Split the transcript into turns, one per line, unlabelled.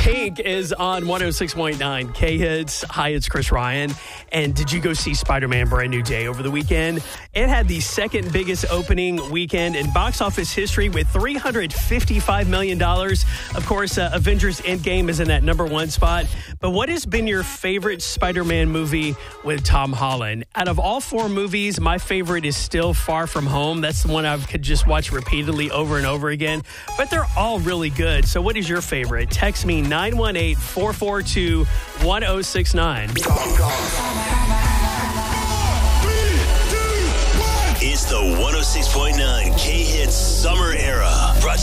Pink is on 106.9 K-Hits. Hi, it's Chris Ryan. And did you go see Spider-Man Brand New Day over the weekend? It had the second biggest opening weekend in box office history with $355 million. Of course, Avengers Endgame is in that number one spot. But what has been your favorite Spider-Man movie with Tom Holland? Out of all four movies, my favorite is still Far From Home. That's the one I could just watch repeatedly over and over again. But they're all really good. So what is your favorite? Text me 918-442-1069.
It's the 106.9 K-Hits Summer Era. Brought to